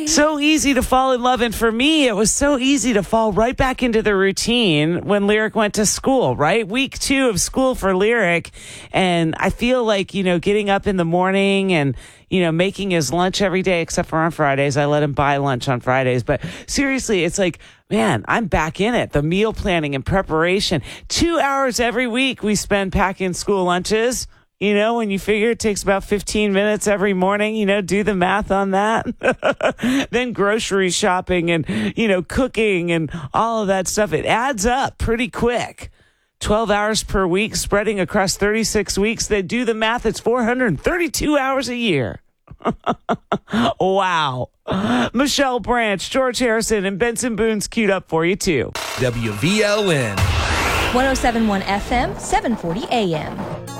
So easy to fall in love. And for me, it was so easy to fall right back into the routine when Lyric went to school, right? Week 2 of school for Lyric. And I feel like, getting up in the morning and, making his lunch every day, except for on Fridays. I let him buy lunch on Fridays. But seriously, it's like, man, I'm back in it. The meal planning and preparation. 2 hours every week we spend packing school lunches. When you figure it takes about 15 minutes every morning, do the math on that. Then grocery shopping and, cooking and all of that stuff. It adds up pretty quick. 12 hours per week spreading across 36 weeks. They do the math. It's 432 hours a year. Wow. Michelle Branch, George Harrison, and Benson Boone's queued up for you, too. WVLN. 107.1 FM, 740 AM.